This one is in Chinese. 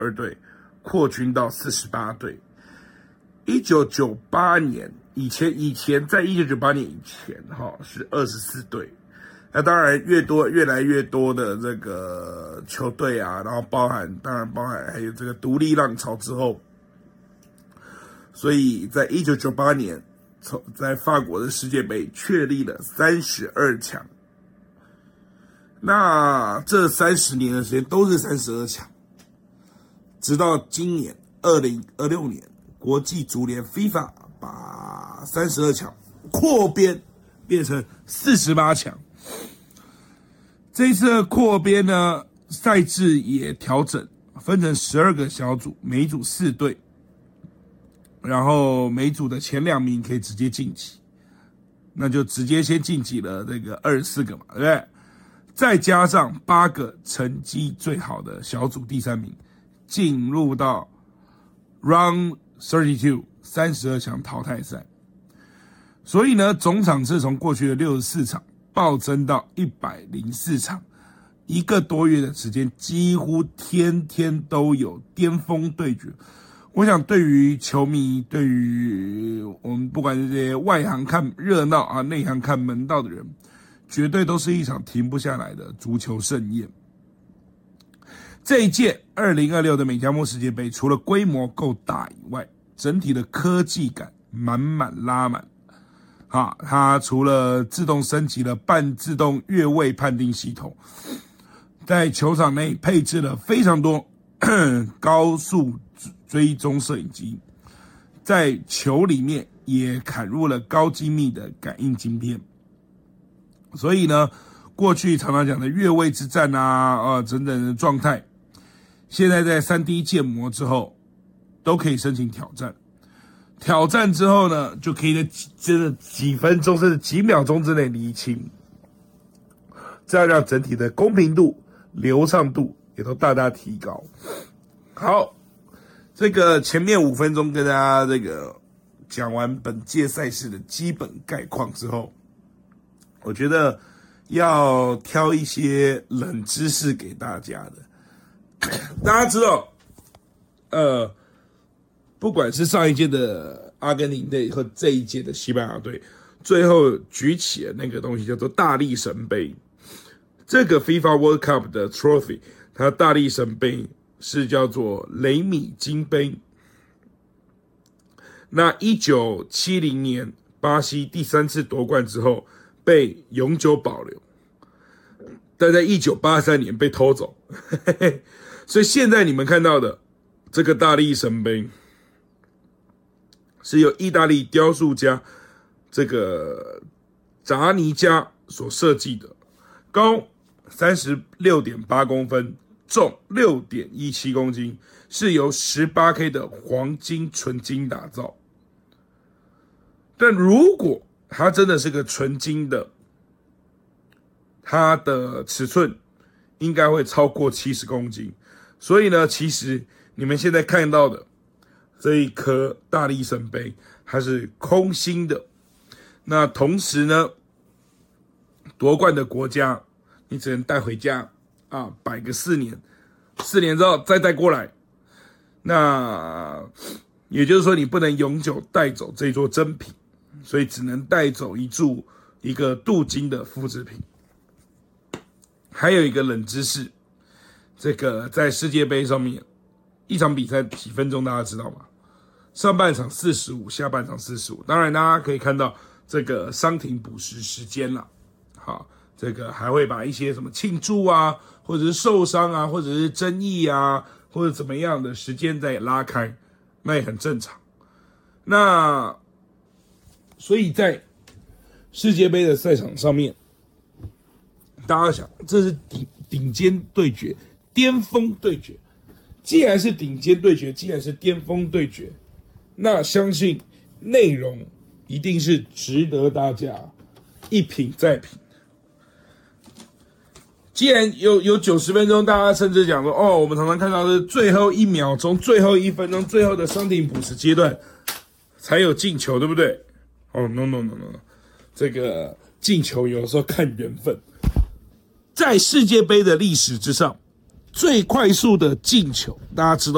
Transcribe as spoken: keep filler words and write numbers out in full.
二队，扩军到四十八队。一九九八年以前，以前在一九九八年以前，哈是二十四队。那当然，越多越来越多的这个球队啊，然后包含当然包含还有这个独立浪潮之后，所以在一九九八年，从在法国的世界杯确立了三十二强。那这三十年的时间都是三十二强，直到今年二零二六年，国际足联 FIFA 把三十二强扩编变成四十八强。这一次的扩编呢，赛制也调整，分成十二个小组，每一组四队，然后每组的前两名可以直接晋级，那就直接先晋级了这个二十四个嘛，对不对？再加上八个成绩最好的小组第三名，进入到 Round 三十二三十二强淘汰赛。所以呢，总场次从过去的六十四场暴增到一百零四场，一个多月的时间，几乎天天都有巅峰对决。我想，对于球迷，对于我们不管是这些外行看热闹啊，内行看门道的人，绝对都是一场停不下来的足球盛宴。这一届二零二六的美加墨世界杯，除了规模够大以外，整体的科技感满满拉满。啊，它除了自动升级了半自动越位判定系统，在球场内配置了非常多高速追踪摄影机，在球里面也砍入了高精密的感应晶片。所以呢，过去常常讲的越位之战啊，呃，等等的状态，现在在 三 D 建模之后，都可以申请挑战。挑战之后呢，就可以在真的几分钟甚至几秒钟之内厘清，这样让整体的公平度、流畅度也都大大提高。好，这个前面五分钟跟大家这个讲完本届赛事的基本概况之后，我觉得要挑一些冷知识给大家的。大家知道，呃。不管是上一届的阿根廷队和这一届的西班牙队，最后举起了那个东西叫做大力神杯。这个 FIFA World Cup 的 trophy， 它大力神杯是叫做雷米金杯。那一九七零年巴西第三次夺冠之后被永久保留，但在一九八三年被偷走。所以现在你们看到的这个大力神杯，是由意大利雕塑家这个扎尼加所设计的，高 三十六点八公分，重 六点一七公斤，是由 十八K 的黄金纯金打造。但如果它真的是个纯金的，它的尺寸应该会超过七十公斤。所以呢，其实你们现在看到的这一颗大力神杯，它是空心的。那同时呢，夺冠的国家，你只能带回家啊，摆个四年，四年之后再带过来。那也就是说，你不能永久带走这座珍品，所以只能带走一注一个镀金的复制品。还有一个冷知识，这个在世界杯上面，一场比赛几分钟，大家知道吗？上半场四十五，下半场四十五。当然，大家可以看到这个伤停补时时间了。好，这个还会把一些什么庆祝啊，或者是受伤啊，或者是争议啊，或者怎么样的时间再拉开，那也很正常。那所以在世界杯的赛场上面，大家想，这是顶顶尖对决、巅峰对决。既然是顶尖对决，既然是巅峰对决，那相信内容一定是值得大家一品再品。既然有有九十分钟，大家甚至讲说，哦，我们常常看到是最后一秒钟、最后一分钟、最后的伤停补时阶段才有进球，对不对？哦 ，no no no no， 这个进球有时候看缘分。在世界杯的历史之上，最快速的进球，大家知道。